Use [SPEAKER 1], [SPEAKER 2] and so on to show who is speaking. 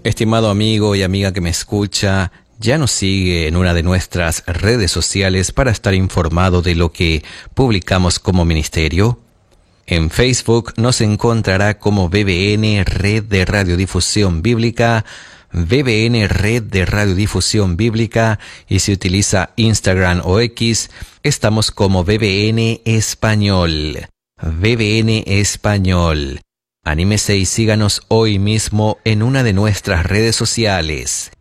[SPEAKER 1] Estimado amigo y amiga que me escucha, ya nos sigue en una de nuestras redes sociales para estar informado de lo que publicamos como ministerio. En Facebook nos encontrará como BBN Red de Radiodifusión Bíblica, BBN Red de Radiodifusión Bíblica, y si utiliza Instagram o X, estamos como BBN Español. BBN Español. Anímese y síganos hoy mismo en una de nuestras redes sociales.